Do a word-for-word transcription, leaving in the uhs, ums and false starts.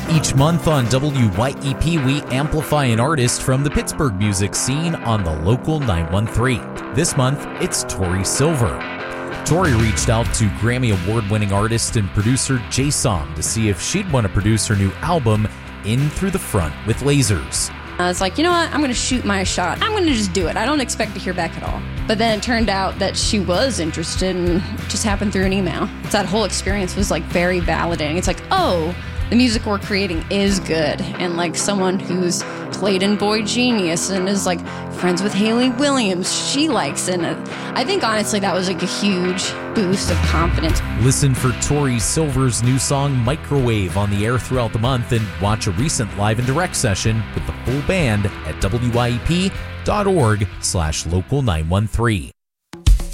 Each month on W Y E P, we amplify an artist from the Pittsburgh music scene on the Local nine one three. This month, it's Tori Silver. Tori reached out to Grammy Award-winning artist and producer Jay Som to see if she'd want to produce her new album, In Through the Front with Lasers. I was like, you know what? I'm going to shoot my shot. I'm going to just do it. I don't expect to hear back at all. But then it turned out that she was interested, and it just happened through an email. So that whole experience was like very validating. It's like, oh, the music we're creating is good. And like someone who's played in Boy Genius and is like friends with Hayley Williams, she likes it. And I think honestly that was like a huge boost of confidence. Listen for Tori Silver's new song Microwave on the air throughout the month, and watch a recent live and direct session with the full band at W Y E P dot org slash local nine one three.